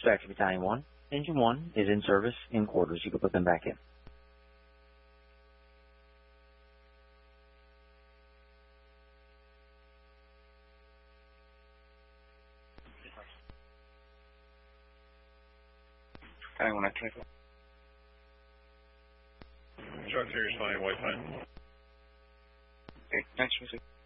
back to Battalion 1. Engine 1 is in service in quarters. You can put them back in. Battalion 1 at 24. John Series 9, white line. Okay, thanks, Mr.